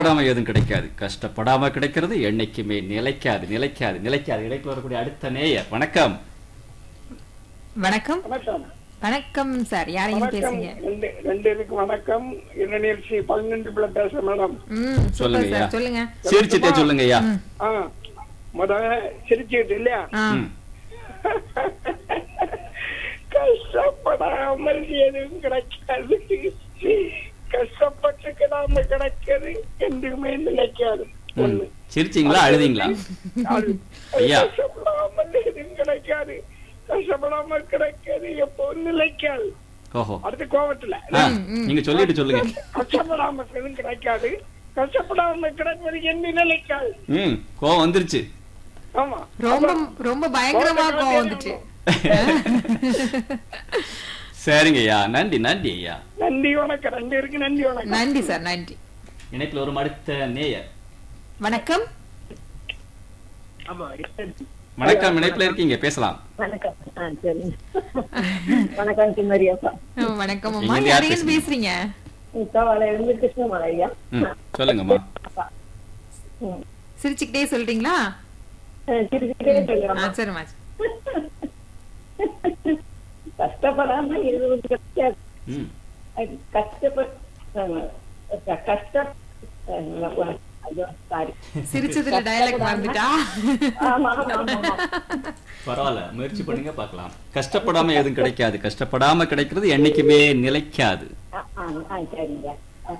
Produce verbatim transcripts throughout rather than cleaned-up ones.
கஷ்டப்படாம எதுவும் கிடைக்காது. கஷ்டப்படாம கிடைக்கிறது என்னைக்குமே நிலைக்காது நிலைக்காது நிலைக்காது. இடைக்கு வரக்கூடிய அடுத்த நேயர். வணக்கம். வணக்கம். வணக்கம். வணக்கம் சார், யாரையும் வணக்கம். பேசுங்க. ரெண்டு ரெண்டு பேருக்கு வணக்கம். என்ன நிகழ்ச்சி பதினெண்டு பிள்ளை பேச மேடம். ம் சொல்லுங்க சூப்பர் ஐயா. சார், சொல்லுங்க. சிரிச்சுட்டே சொல்லுங்க ஐயா. ஆ முத சிரிச்சுட்டு இல்லையா? ஆ கஷ்டப்படாமல் எதுவும் கிடைக்காது, கஷ்டப்பட்டுக்கிடாம கிடைக்கிறது என்றுமே நினைக்காது. ஒண்ணு சிரிச்சீங்களா அழுதீங்களா? அது ஐயா. கஷ்டப்படாமல் எதுவும் கிடைக்காது, கஷ்டப்படாம கிடைக்கிறது எப்போ நிலைக்காது. ஓஹோ. அடுத்த கோபத்துல ஆ, நீங்க சொல்லிட்டு சொல்லுங்க. கஷ்டப்படாம எதுவும் கிடைக்காது, கஷ்டப்படாம கிடைப்பது என்ன நிலைக்காது. ம் கோவம் வந்துருச்சு. ஆமா, ரொம்ப ரொம்ப பயங்கரமா கோவம் வந்துச்சு. சரிங்க ஐயா, நன்றி நன்றி ஐயா. நன்றி வணக்கம். ரெண்டு பேருக்கு நன்றி வணக்கம். நன்றி சார், நன்றி. இணைப்பில் ஒரு அடுத்த நேயர். வணக்கம். ஆமா, வணக்கம், இணைப்பில் இருக்கீங்க, பேசலாம். வணக்கம். ஆ, சரிங்க. வணக்கம் குமரியப்பா. வணக்கம் அம்மா, இங்க யார் யாரையும் பேசுறீங்க? பேசுறீங்க? முத்தாவால இருந்து கிருஷ்ணமலை ஐயா. ம் சொல்லுங்கம்மா. ம். சிரிச்சுக்கிட்டே சொல்றீங்களா? ஆ, சிரிச்சுக்கிட்டே ஆ சொல்லுறேன். சரிம்மா. கஷ்டப்படாம எதுவும் கிடைக்காது. ம் கஷ்டப்பட்டு கஷ்ட ஐயோ சாரி, சிரிச்சதுல டயலாக் மறந்துட்டா? ஆமா ஆமா ஆமா. பரவாயில்ல, முயற்சி பண்ணுங்க பார்க்கலாம். கஷ்டப்படாம எதுவும் கிடைக்காது, கஷ்டப்படாம கிடைக்கிறது என்னைக்குமே நிலைக்காது. ஆ, ஆ, ஆ, சரிங்க.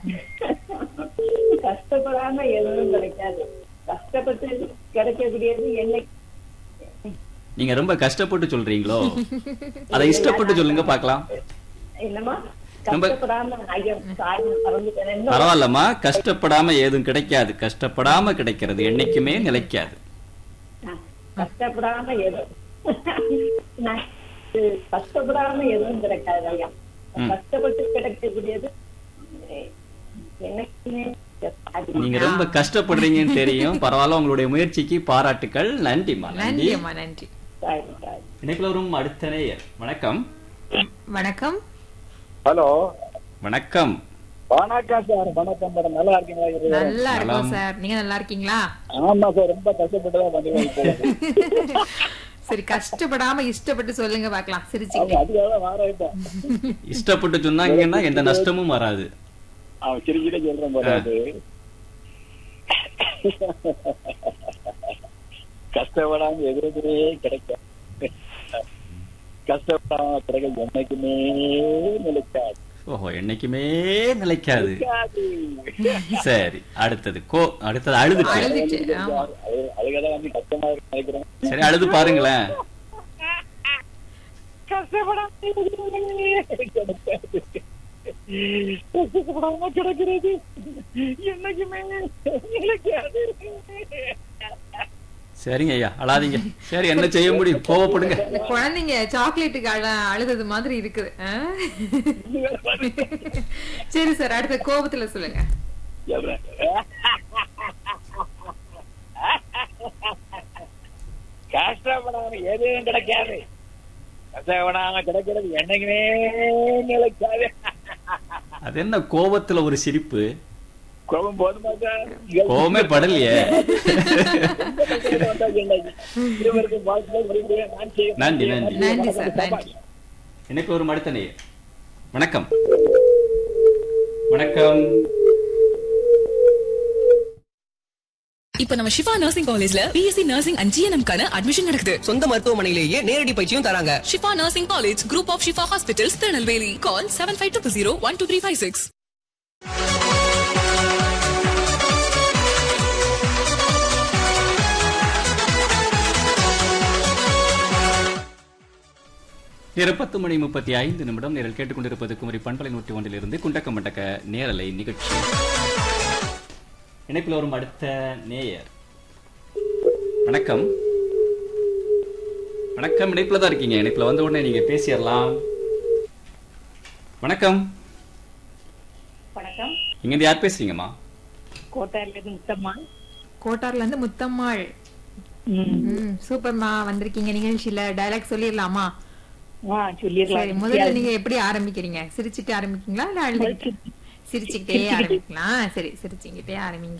கஷ்டப்படாம எதுவும் கிடைக்காது, கஷ்டப்பட்டு கிடைக்கக்கூடியது என்னை. நீங்க ரொம்ப கஷ்டப்பட்டு சொல்றீங்களோ? அதை இஷ்டப்பட்டு சொல்லுங்க பார்க்கலாம். என்னமா ரொம்ப- கஷ்டப்படாம ஐயோ சாரி மறந்துட்டேன். என்ன? பரவாயில்லம்மா, கஷ்டப்படாம ஏதும் கிடைக்காது, கஷ்டப்படாம கிடைக்கிறது என்னைக்குமே நிலைக்காது. ஆ, கஷ்டப்படாம எதுவும் நான் இது கஷ்டப்படாம எதுவும் கிடைக்காது ஐயா. ம். கஷ்டப்பட்டு கிடைக்கக்கூடியது என்னைக்குமே அது. நீங்க ரொம்ப கஷ்டப்படுறீங்கன்னு தெரியும். பரவாயில்ல, உங்களுடைய முயற்சிக்கு பாராட்டுக்கள். நன்றிம்மா, நன்றி நன்றி. அம்மா, நன்றி. Sorry, sorry. இணைப்பில் வரும் அடுத்த நேயர். வணக்கம். வணக்கம். ஹலோ, வணக்கம். வணக்கம் சார். வணக்கம் மேடம். நல்லா இருக்கீங்களா? நல்லா இருக்கும் நலம். சார், நீங்க நல்லா இருக்கீங்களா? ஆமா சார், ரொம்ப கஷ்டப்பட்டுதான் பண்ணுவேன். சரி, கஷ்டப்படாம இஷ்டப்பட்டு சொல்லுங்க பார்க்கலாம், சிரிச்சுக்கிட்டே. அதுக்காக வாரம் இஷ்டப்பட்டு சொன்னாங்கன்னா எந்த நஷ்டமும் வராது. அவன் சிரிக்கிட்டே சொல்றேன் பாரு. கஷ்டப்படாம எதுவுமே கிடைக்காது, கஷ்டப்படாம கிடைக்க என்னைக்குமே நிலைக்காது. ஓஹோ, என்னைக்குமே நிலைக்காது. சரி, அடுத்தது கோ அடுத்தது அழுதுச்சு. அழுதுச்சு, ஆமா. அதுக்காக வந்து கஷ்டமா இருக்கு நினைக்கிறேன். சரி, அழுது பாருங்களேன். கஷ்டப்படாம கஷ்டப்படாம கிடைக்கிறது என்னைக்குமே நிலைக்காது. சரிங்க ஐயா, அழாதீங்க. சரி, என்ன செய்ய முடியும், கோவப்படுங்க. இந்த குழந்தைங்க சாக்லேட்டுக்கு அழ அழுதது மாதிரி இருக்குது. ஆ? சரி சார், அடுத்த கோபத்துல சொல்லுங்க. கஷ்டப்படாம எதுவும் கிடைக்காது, கஷ்டப்படாம கிடைக்கிறது என்னைக்குமே நிலைக்காது. அது என்ன கோபத்துல ஒரு சிரிப்பு? கோபம் போதுமா சார்? கோபமே படலையே. நன்றி நன்றி. நன்றி சார், நன்றி. எனக்கு ஒரு அடுத்த நேயர். வணக்கம். வணக்கம். இப்ப நம்ம ஷிஃபா நர்சிங் காலேஜ்ல பிஎஸ்சி நர்சிங் அண்ட் ஜிஎன்எம் கான அட்மிஷன் நடக்குது. சொந்த மருத்துவமனையிலேயே நேரடி பயிற்சியும் தராங்க. Shifa nursing college, group of Shifa hospitals, Tirunelveli. Call seven five two zero one two three five six. நேரம் பத்து மணி முப்பத்தி ஐந்து நிமிடம். நேரில் கேட்டுக்கொண்டிருப்பது குமரி பண்பலை நூற்றி ஒன்றில் இருந்து குண்டக்க மண்டக்க நேரலை நிகழ்ச்சி. இணைப்பில் வரும் அடுத்த நேயர். வணக்கம். வணக்கம், இணைப்புல தான் இருக்கீங்க. இணைப்புல வந்த உடனே நீங்க பேசிடலாம். வணக்கம். வணக்கம். இங்க இருந்து யார் பேசுறீங்கம்மா? கோட்டார்ல இருந்து முத்தம்மா. கோட்டார்ல இருந்து முத்தம்மாள். ம், சூப்பர்மா, வந்திருக்கீங்க. நிகழ்ச்சியில டயலாக் சொல்லிடலாமா? ஆ, சொல்லிடலாம். சரி, முதல்ல நீங்க எப்படி ஆரம்பிக்கிறீங்க? சிரிச்சிட்டு ஆரம்பிக்கீங்களா இல்ல அழுதுட்டு? சிரிச்சுக்கிட்டே ஆரம்பிக்கலாம். சரி, சிரிச்சுக்கிட்டே ஆரம்பிங்க.